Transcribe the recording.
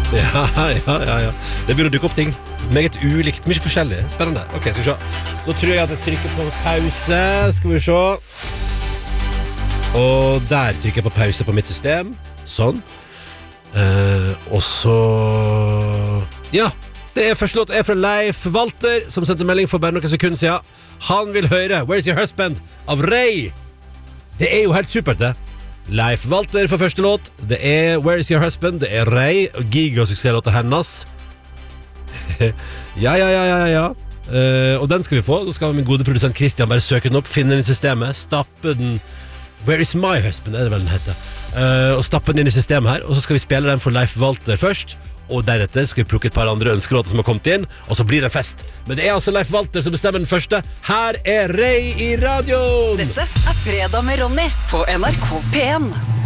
Ja. Det begynner å dukke opp ting. Meget ulikt, mye forskjellig. Spennende. Ok, skal vi se. Da tror jeg at jeg trykker på pause. Skal vi se. Og der trykker jeg på pause på mitt system. Sånn. Og så... Ja, det er første låt er fra Leif Walter, som sendte melding for bare noen sekunder siden. Han vil høre Where's Your Husband av Ray. Det er jo helt supert, det. Leif Walter for første låt. Det er Where's Your Husband. Det er Ray, gigasuksesslåta hennes. Ja. Og den skal vi få. Da skal min gode produsent Christian bare søke den opp, finne den i systemet, stappe den. Where is my husband, er det vel den heter. Og stappe den inn i systemet her. Og så skal vi spille den for Leif Walter først. Og deretter skal vi plukke et par andre ønskelåter som har kommet inn. Og så blir det fest. Men det er altså Leif Walter som bestemmer den første. Her er Ray i radioen. Dette er Fredag med Ronny på NRK P1.